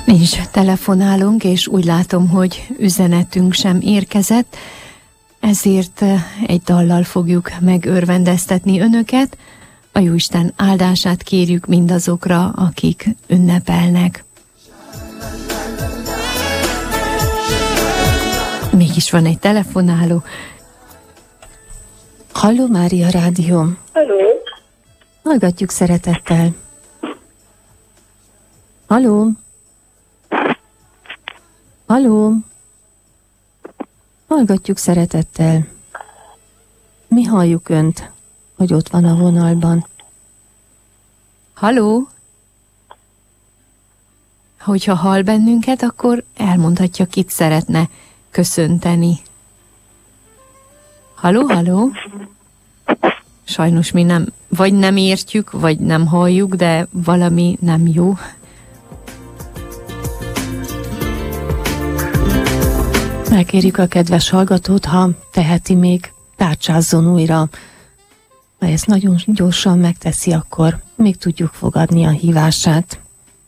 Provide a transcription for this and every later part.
Nincs telefonálunk, és úgy látom, hogy üzenetünk sem érkezett, ezért egy dallal fogjuk megörvendeztetni önöket. A Jóisten áldását kérjük mindazokra, akik ünnepelnek. Mégis van egy telefonáló. Halló, Mária Rádió. Halló. Hallgatjuk szeretettel. Halló. Halló. Hallgatjuk szeretettel. Mi halljuk önt, hogy ott van a vonalban. Halló. Hogyha hall bennünket, akkor elmondhatja, kit szeretne köszönteni. Halló, halló. Sajnos mi nem értjük, vagy nem halljuk, de valami nem jó. Megkérjük a kedves hallgatót, ha teheti, még tárcsázzon újra. Ha ezt nagyon gyorsan megteszi, akkor még tudjuk fogadni a hívását.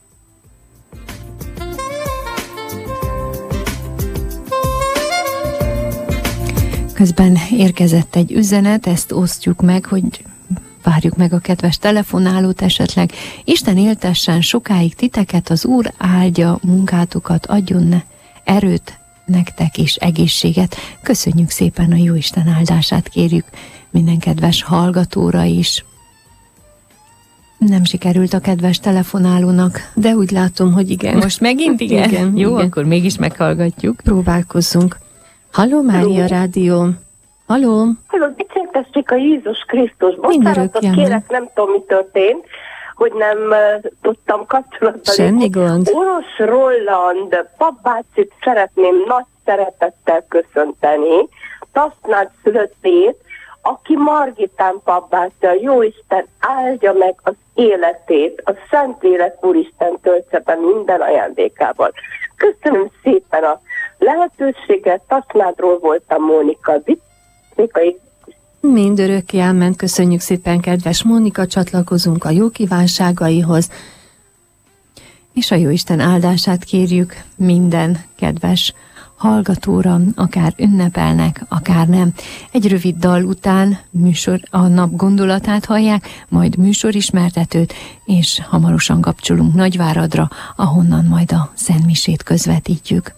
Közben érkezett egy üzenet, ezt osztjuk meg, hogy várjuk meg a kedves telefonálót esetleg. Isten éltessen sokáig titeket, az Úr áldja munkátokat, adjon erőt nektek és egészséget. Köszönjük szépen, a Jóisten áldását kérjük minden kedves hallgatóra is. Nem sikerült a kedves telefonálónak, de úgy látom, hogy igen. Most megint igen? Igen. Jó, igen. Akkor mégis meghallgatjuk. Próbálkozzunk. Halló, Mária Rádió. Halló. Halló, dicsértessék a Jézus Krisztus. Bocsánatot kérek, nem tudom, mi történt, hogy nem tudtam kapcsolatban. Semmi gond. Orosz Roland papbácsit szeretném nagy szeretettel köszönteni. Tasnád szülöttét, aki Margitán papbácsa, Jóisten áldja meg az életét, a Szentlélek Úristen töltse be minden ajándékával. Köszönöm szépen a lehetőséget, Tasnádról voltam Mónika. Mindörökké ámen, köszönjük szépen, kedves Mónika, csatlakozunk a jó kívánságaihoz, és a Jóisten áldását kérjük minden kedves hallgatóra, akár ünnepelnek, akár nem. Egy rövid dal után a nap gondolatát hallják, majd műsorismertetőt, és hamarosan kapcsolunk Nagyváradra, ahonnan majd a szentmisét közvetítjük.